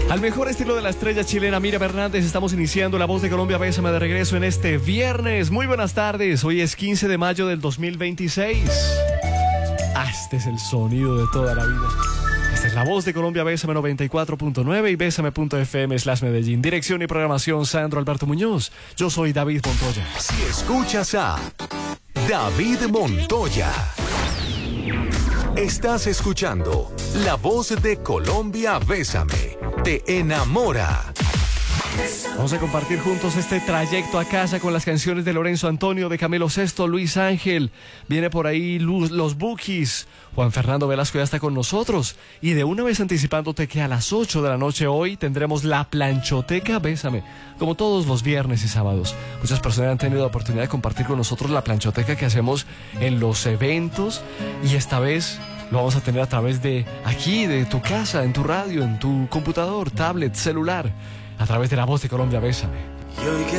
Al mejor estilo de la estrella chilena Miriam Hernández, estamos iniciando La Voz de Colombia. Bésame de regreso en este viernes. Muy buenas tardes. Hoy es 15 de mayo del 2026. Este es el sonido de toda la vida. Esta es La Voz de Colombia, Bésame 94.9 y Bésame.fm/Medellín. Dirección y programación, Sandro Alberto Muñoz. Yo soy David Montoya. Si escuchas a David Montoya, estás escuchando La Voz de Colombia, Bésame. Te enamora. Vamos a compartir juntos este trayecto a casa con las canciones de Lorenzo Antonio, de Camilo Sesto, Luis Ángel. Viene por ahí los Bukis. Juan Fernando Velasco ya está con nosotros. Y de una vez anticipándote que a las 8 de la noche hoy tendremos la planchoteca Bésame, como todos los viernes y sábados. Muchas personas han tenido la oportunidad de compartir con nosotros la planchoteca que hacemos en los eventos. Y esta vez lo vamos a tener a través de aquí, de tu casa, en tu radio, en tu computador, tablet, celular, a través de La Voz de Colombia, Bésame. Y hoy que